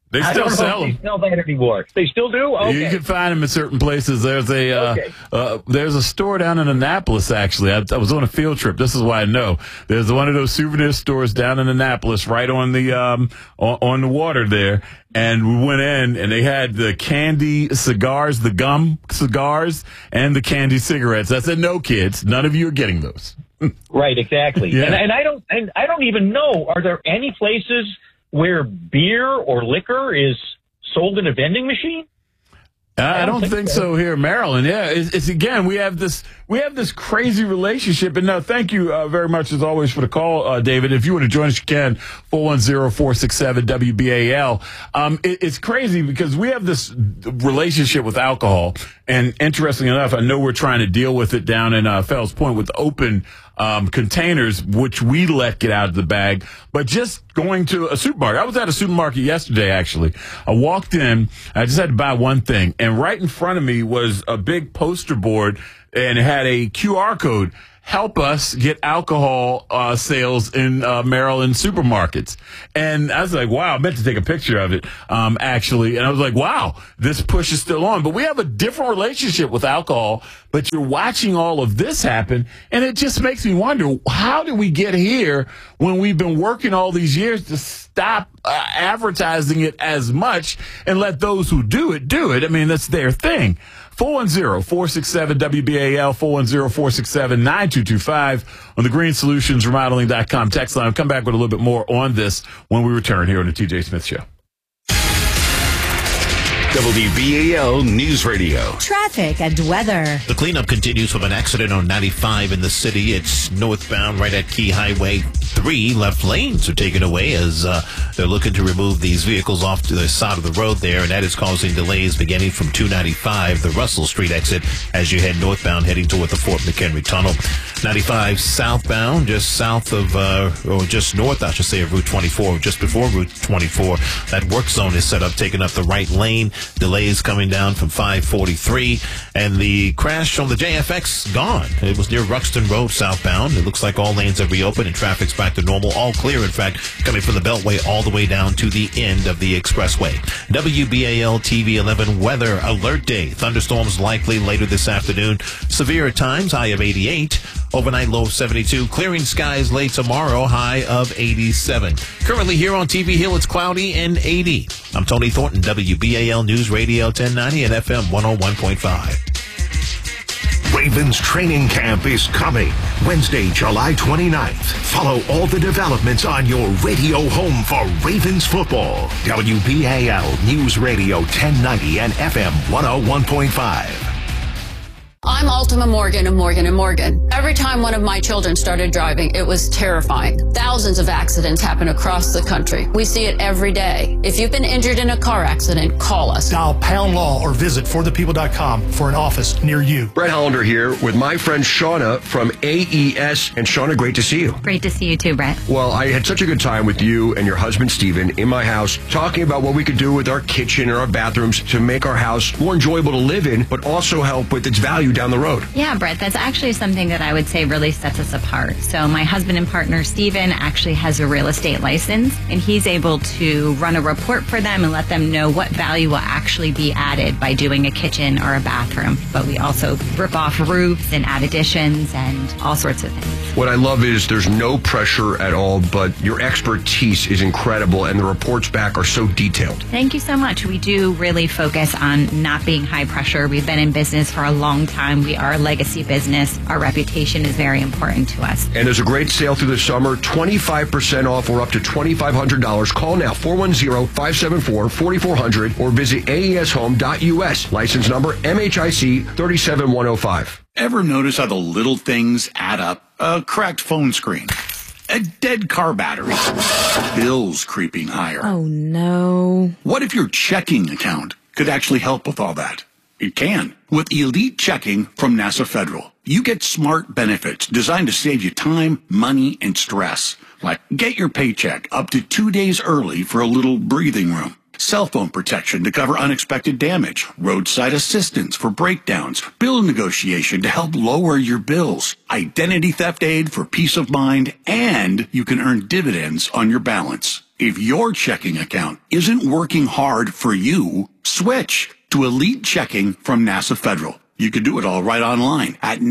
They I still don't know sell if them. They sell that anymore. They still do? Okay. You can find them in certain places. There's a uh, Okay. uh, there's a store down in Annapolis, actually. I, I was on a field trip. This is why I know. There's one of those souvenir stores down in Annapolis, right on the um on, on the water there. And we went in, and they had the candy cigars, the gum cigars, and the candy cigarettes. I said, no, kids, none of you are getting those. Right, exactly. Yeah. And, and I don't and I don't even know, are there any places where beer or liquor is sold in a vending machine? I don't think so here in Maryland. Yeah, it's, it's again, we have this we have this crazy relationship. And no, thank you uh, very much as always for the call, uh, David. If you want to join us, you can four one zero, four six seven, W B A L. Um, it, it's crazy because we have this relationship with alcohol. And interestingly enough, I know we're trying to deal with it down in uh, Fells Point with open um, containers, which we let get out of the bag. But just going to a supermarket. I was at a supermarket yesterday, actually. I walked in. I just had to buy one thing. And right in front of me was a big poster board, and it had a Q R code. Help us get alcohol uh, sales in uh, Maryland supermarkets. And I was like, wow, I meant to take a picture of it, um, actually. And I was like, wow, this push is still on. But we have a different relationship with alcohol, but you're watching all of this happen. And it just makes me wonder, how did we get here when we've been working all these years to stop uh, advertising it as much and let those who do it do it? I mean, that's their thing. four one zero, four six seven, W B A L, four one zero, four six seven, nine two two five on the green solutions remodeling dot com text line. I'll come back with a little bit more on this when we return here on the T J Smith Show. W B A L News Radio. Traffic and weather. The cleanup continues from an accident on ninety-five in the city. It's northbound right at Key Highway three. Left lanes are taken away as uh, they're looking to remove these vehicles off to the side of the road there, and that is causing delays beginning from two ninety-five, the Russell Street exit, as you head northbound heading toward the Fort McHenry Tunnel. ninety-five southbound, just south of, uh, or just north, I should say, of Route twenty-four, just before Route twenty-four. That work zone is set up, taking up the right lane. Delays coming down from five forty-three, and the crash on the J F X gone. It was near Ruxton Road southbound. It looks like all lanes have reopened and traffic's back to normal. All clear, in fact, coming from the Beltway all the way down to the end of the expressway. W B A L T V eleven weather alert day. Thunderstorms likely later this afternoon. Severe at times, high of eighty-eight. Overnight low of seventy-two. Clearing skies late tomorrow, high of eighty-seven. Currently here on T V Hill, it's cloudy and eighty. I'm Tony Thornton, W B A L News Radio ten ninety and F M one oh one point five. Ravens training camp is coming Wednesday, July twenty-ninth. Follow all the developments on your radio home for Ravens football. W B A L News Radio ten ninety and F M one oh one point five. I'm Ultima Morgan of Morgan and Morgan. Every time one of my children started driving, it was terrifying. Thousands of accidents happen across the country. We see it every day. If you've been injured in a car accident, call us. Dial Pound Law or visit for the people dot com for an office near you. Brett Hollander here with my friend Shauna from A E S. And Shauna, great to see you. Great to see you too, Brett. Well, I had such a good time with you and your husband, Steven, in my house, talking about what we could do with our kitchen and our bathrooms to make our house more enjoyable to live in, but also help with its value down the road. Yeah, Brett, that's actually something that I would say really sets us apart. So my husband and partner, Steven, actually has a real estate license, and he's able to run a report for them and let them know what value will actually be added by doing a kitchen or a bathroom. But we also rip off roofs and add additions and all sorts of things. What I love is there's no pressure at all, but your expertise is incredible, and the reports back are so detailed. Thank you so much. We do really focus on not being high pressure. We've been in business for a long time. We are a legacy business. Our reputation is very important to us. And there's a great sale through the summer, twenty-five percent off or up to twenty-five hundred dollars. Call now, four one zero, five seven four, four four zero zero or visit A E S home dot U S. License number M H I C three seven one oh five. Ever notice how the little things add up? A cracked phone screen, a dead car battery, bills creeping higher. Oh, no. What if your checking account could actually help with all that? It can. With Elite Checking from NASA Federal, you get smart benefits designed to save you time, money, and stress. Like get your paycheck up to two days early for a little breathing room. Cell phone protection to cover unexpected damage. Roadside assistance for breakdowns. Bill negotiation to help lower your bills. Identity theft aid for peace of mind. And you can earn dividends on your balance. If your checking account isn't working hard for you, switch to Elite Checking from NASA Federal. You can do it all right online at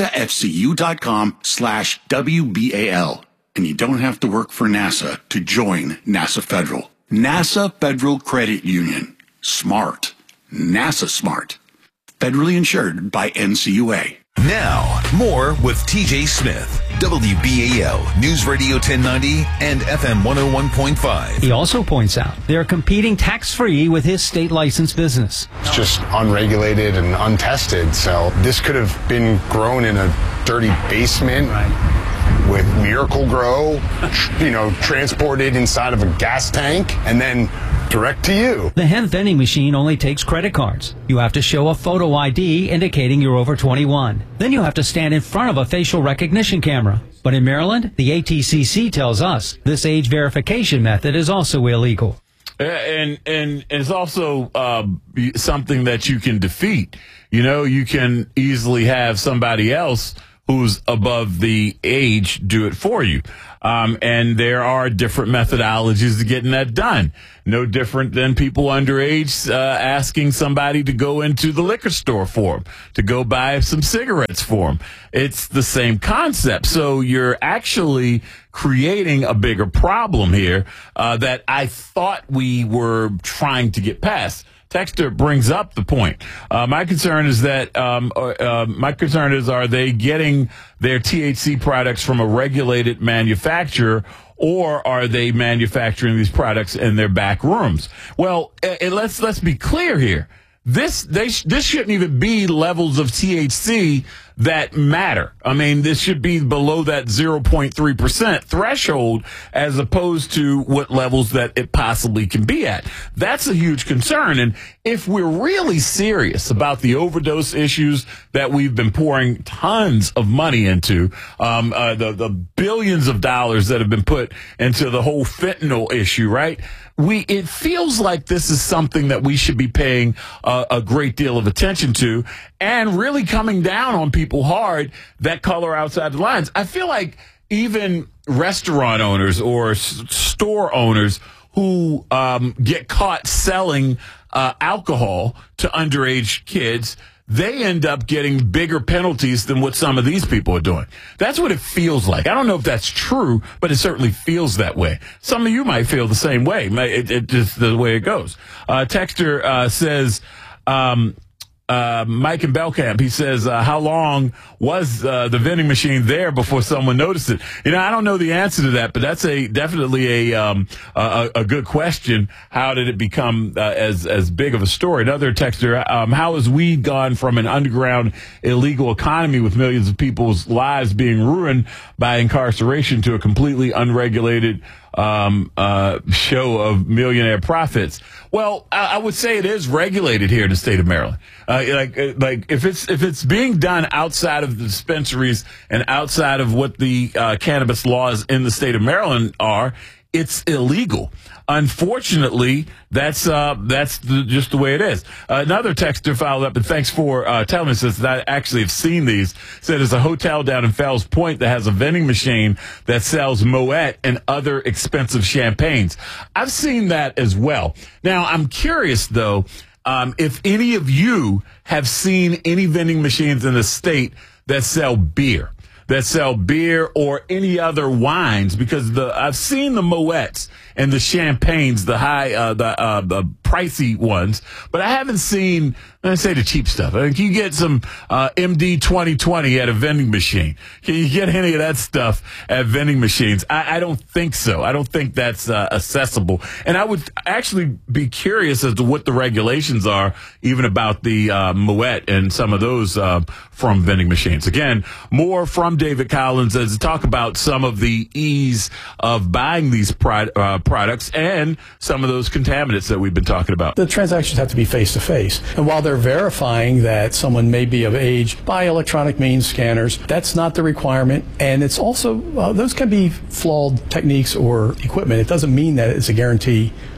nasafcu.com slash WBAL. And you don't have to work for NASA to join NASA Federal. NASA Federal Credit Union. Smart. NASA Smart. Federally insured by N C U A. Now, more with T J Smith, W B A L News Radio ten ninety and F M one oh one point five. He also points out they're competing tax-free with his state licensed business. It's just unregulated and untested, so this could have been grown in a dirty basement. Right. With Miracle-Gro, you know, transported inside of a gas tank, and then direct to you. The hemp vending machine only takes credit cards. You have to show a photo I D indicating you're over twenty-one. Then you have to stand in front of a facial recognition camera. But in Maryland, the A T C C tells us this age verification method is also illegal. And and it's also uh, something that you can defeat. You know, you can easily have somebody else who's above the age do it for you. Um, and there are different methodologies to getting that done. No different than people underage uh, asking somebody to go into the liquor store for them, to go buy some cigarettes for them. It's the same concept. So you're actually creating a bigger problem here uh, that I thought we were trying to get past. Texter brings up the point. Uh, my concern is that um, uh, my concern is, are they getting their T H C products from a regulated manufacturer, or are they manufacturing these products in their back rooms? Well, uh, let's let's be clear here. This they sh- this shouldn't even be levels of T H C that matter. I mean, this should be below that zero point three percent threshold as opposed to what levels that it possibly can be at. That's a huge concern. And if we're really serious about the overdose issues that we've been pouring tons of money into, um, uh, the, the billions of dollars that have been put into the whole fentanyl issue, right? We, it feels like this is something that we should be paying uh, a great deal of attention to and really coming down on people hard that color outside the lines. I feel like even restaurant owners or s- store owners who um, get caught selling uh, alcohol to underage kids, they end up getting bigger penalties than what some of these people are doing. That's what it feels like. I don't know if that's true, but it certainly feels that way. Some of you might feel the same way. It, it just the way it goes. Uh, Texter uh, says, um, uh, Mike in Belcamp, he says, uh, how long was uh, the vending machine there before someone noticed it? You know, I don't know the answer to that, but that's a definitely a um, a, a good question. How did it become uh, as as big of a story? Another texter, um, how has weed gone from an underground illegal economy with millions of people's lives being ruined by incarceration to a completely unregulated um, uh, show of millionaire profits? Well, I, I would say it is regulated here in the state of Maryland. Uh, like, like if it's if it's being done outside of the dispensaries and outside of what the uh, cannabis laws in the state of Maryland are, it's illegal. Unfortunately, that's uh, that's the, just the way it is. Uh, another texter followed up, and thanks for uh, telling us this. I actually have seen these. Said there's a hotel down in Fells Point that has a vending machine that sells Moet and other expensive champagnes. I've seen that as well. Now, I'm curious, though, um, if any of you have seen any vending machines in the state that sell beer. that sell beer or any other wines, because the I've seen the Moets and the champagnes, the high, uh, the uh, the pricey ones, but I haven't seen, let's say, the cheap stuff. I mean, can you get some uh, M D twenty twenty at a vending machine? Can you get any of that stuff at vending machines? I, I don't think so. I don't think that's uh, accessible. And I would actually be curious as to what the regulations are, even about the uh, Moet and some of those uh, from vending machines. Again, more from David Collins as to talk about some of the ease of buying these pro- uh, products and some of those contaminants that we've been talking about. The transactions have to be face-to-face. And while they're verifying that someone may be of age by electronic means, scanners, that's not the requirement. And it's also, uh, those can be flawed techniques or equipment. It doesn't mean that it's a guarantee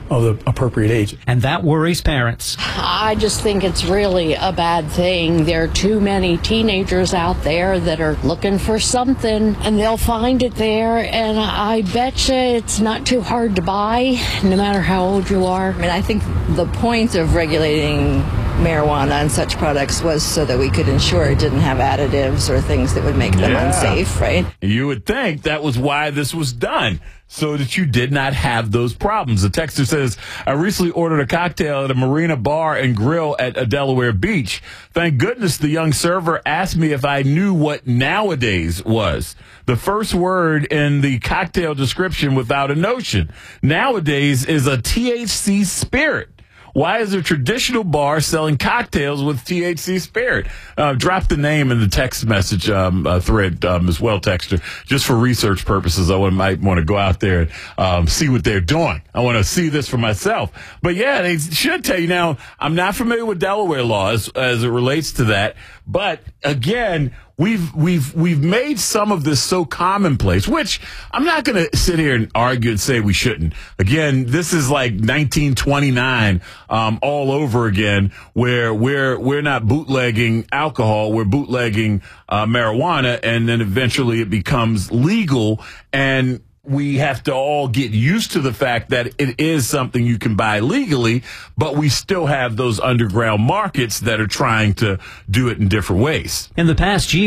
of the appropriate age. And that worries parents. I just think it's really a bad thing. There are too many teenagers out there that are looking for something, and they'll find it there, and I bet you it's not too hard to buy, no matter how old you are. I mean, I think the point of regulating marijuana and such products was so that we could ensure it didn't have additives or things that would make them Yeah. unsafe, right? You would think that was why this was done, so that you did not have those problems. The texter says, I recently ordered a cocktail at a Marina bar and grill at a Delaware Beach. Thank goodness the young server asked me if I knew what nowadays was. The first word in the cocktail description without a notion. Nowadays is a T H C spirit. Why is a traditional bar selling cocktails with T H C spirit? Uh, drop the name in the text message um, uh, thread um, as well, texter. Just for research purposes, I would, might want to go out there and um, see what they're doing. I want to see this for myself. But yeah, they should tell you. Now, I'm not familiar with Delaware law as, as it relates to that. But again, We've we've we've made some of this so commonplace, which I'm not going to sit here and argue and say we shouldn't. Again, this is like nineteen twenty-nine um, all over again, where we're we're not bootlegging alcohol, we're bootlegging uh, marijuana, and then eventually it becomes legal, and we have to all get used to the fact that it is something you can buy legally, but we still have those underground markets that are trying to do it in different ways. In the past year,